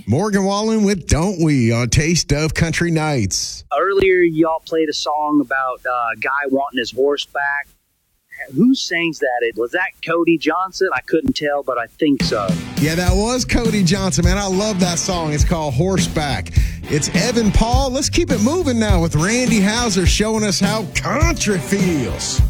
Morgan Wallen with Don't We on Taste of Country Nights. Earlier, y'all played a song about a guy wanting his horse back. Who sings that? Was that Cody Johnson? I couldn't tell, but I think so. Yeah, that was Cody Johnson, man. I love that song. It's called Horseback. It's Evan Paul. Let's keep it moving now with Randy Houser showing us how country feels.